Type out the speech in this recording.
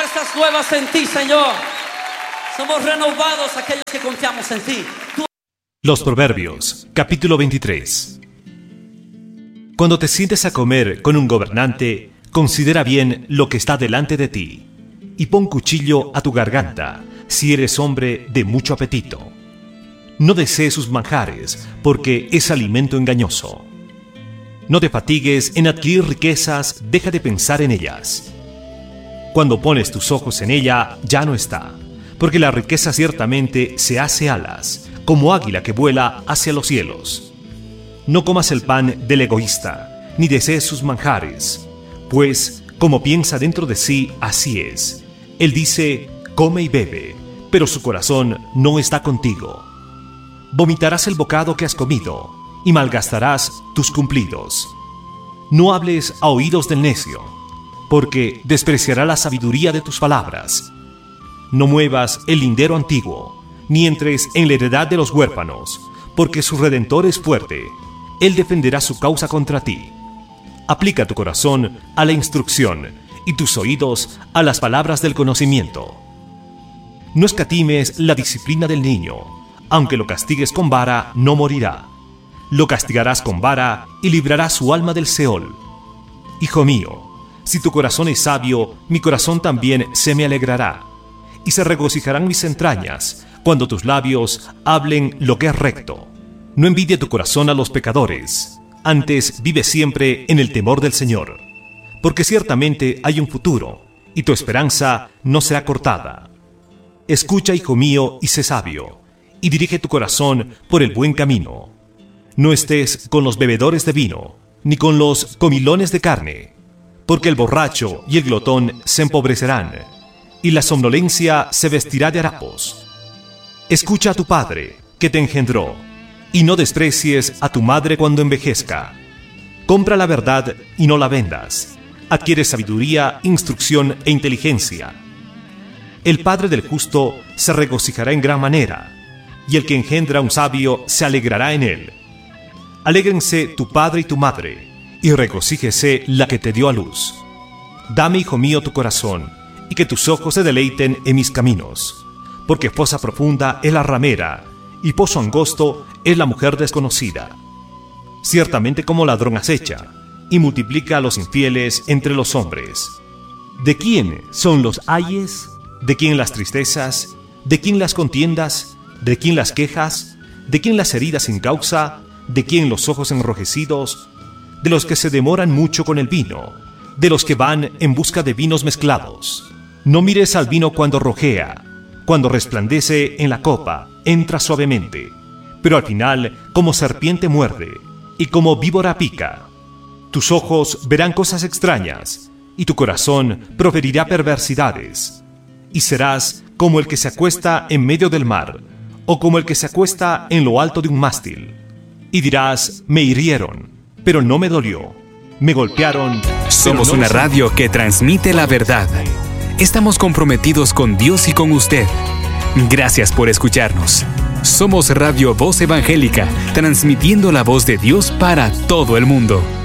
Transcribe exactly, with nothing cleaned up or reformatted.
fuerzas nuevas en ti, Señor. Somos renovados aquellos que confiamos en ti. Tú... Los Proverbios, capítulo veintitrés. Cuando te sientes a comer con un gobernante, considera bien lo que está delante de ti, y pon cuchillo a tu garganta, si eres hombre de mucho apetito. No desees sus manjares, porque es alimento engañoso. No te fatigues en adquirir riquezas, deja de pensar en ellas. Cuando pones tus ojos en ella, ya no está, porque la riqueza ciertamente se hace alas, como águila que vuela hacia los cielos. No comas el pan del egoísta, ni desees sus manjares, pues, como piensa dentro de sí, así es. Él dice, come y bebe, pero su corazón no está contigo. Vomitarás el bocado que has comido, y malgastarás tus cumplidos. No hables a oídos del necio, porque despreciará la sabiduría de tus palabras. No muevas el lindero antiguo, ni entres en la heredad de los huérfanos, porque su Redentor es fuerte. Él defenderá su causa contra ti. Aplica tu corazón a la instrucción, y tus oídos a las palabras del conocimiento. No escatimes la disciplina del niño, aunque lo castigues con vara, no morirá. Lo castigarás con vara y librarás su alma del Seol. Hijo mío, si tu corazón es sabio, mi corazón también se me alegrará, y se regocijarán mis entrañas cuando tus labios hablen lo que es recto. No envidie tu corazón a los pecadores, antes vive siempre en el temor del Señor, porque ciertamente hay un futuro, y tu esperanza no será cortada. Escucha, hijo mío, y sé sabio, y dirige tu corazón por el buen camino. No estés con los bebedores de vino, ni con los comilones de carne, porque el borracho y el glotón se empobrecerán, y la somnolencia se vestirá de harapos. Escucha a tu padre, que te engendró, y no desprecies a tu madre cuando envejezca. Compra la verdad y no la vendas. Adquiere sabiduría, instrucción e inteligencia. El padre del justo se regocijará en gran manera, y el que engendra a un sabio se alegrará en él. Alégrense tu padre y tu madre, y regocíjese la que te dio a luz. Dame, hijo mío, tu corazón, y que tus ojos se deleiten en mis caminos, porque fosa profunda es la ramera, y pozo angosto es la mujer desconocida. Ciertamente como ladrón acecha, y multiplica a los infieles entre los hombres. ¿De quién son los ayes? ¿De quién las tristezas? ¿De quién las contiendas? ¿De quién las quejas? ¿De quién las heridas sin causa? ¿De quién los ojos enrojecidos? De los que se demoran mucho con el vino, de los que van en busca de vinos mezclados. No mires al vino cuando rojea, cuando resplandece en la copa, entra suavemente, pero al final como serpiente muerde, y como víbora pica. Tus ojos verán cosas extrañas, y tu corazón proferirá perversidades, y serás como el que se acuesta en medio del mar, o como el que se acuesta en lo alto de un mástil. Y dirás, me hirieron, pero no me dolió. Me golpearon. Somos no una radio que transmite la verdad. Estamos comprometidos con Dios y con usted. Gracias por escucharnos. Somos Radio Voz Evangélica, transmitiendo la voz de Dios para todo el mundo.